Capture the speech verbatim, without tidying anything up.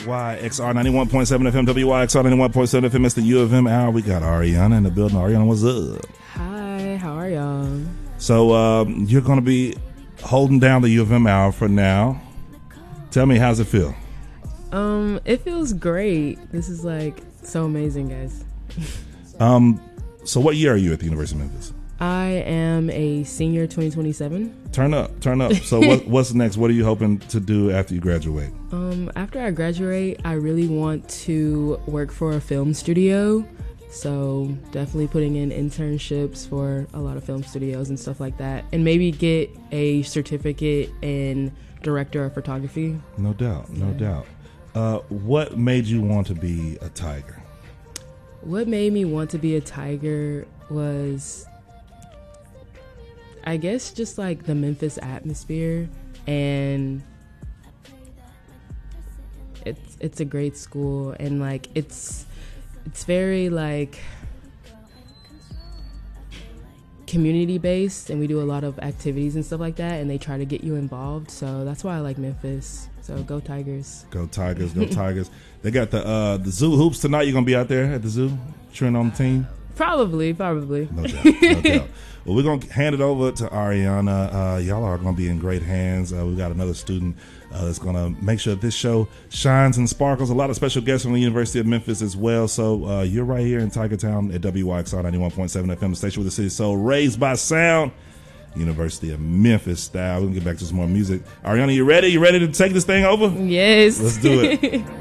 Y X R ninety-one point seven F M, W Y X R ninety-one point seven F M. It's the U of M hour. We got Ariana in the building. Ariana, what's up? Hi, how are y'all? So um, you're going to be holding down the U of M hour for now. Tell me, how's it feel? Um, it feels great. This is like so amazing, guys. um, so what year are you at the University of Memphis? I am a senior twenty twenty-seven. Turn up, turn up. So what, what's next? What are you hoping to do after you graduate? Um, after I graduate, I really want to work for a film studio. So definitely putting in internships for a lot of film studios and stuff like that. And maybe get a certificate in director of photography. No doubt, no yeah. doubt. Uh, what made you want to be a tiger? What made me want to be a tiger was, I guess, just like the Memphis atmosphere, and it's it's a great school, and like it's it's very like community based, and we do a lot of activities and stuff like that, and they try to get you involved. So that's why I like Memphis. So go Tigers. Go Tigers, go Tigers. They got the uh, the zoo hoops tonight. You're gonna be out there at the zoo cheering on the team? Probably, probably. No doubt, no doubt. Well, we're going to hand it over to Ariana. Uh, y'all are going to be in great hands. Uh, we've got another student uh, that's going to make sure this show shines and sparkles. A lot of special guests from the University of Memphis as well. So uh, you're right here in Tiger Town at W Y X R ninety-one point seven F M, the station with the city soul, raised by sound. University of Memphis style. We're going to get back to some more music. Ariana, you ready? You ready to take this thing over? Yes. Let's do it.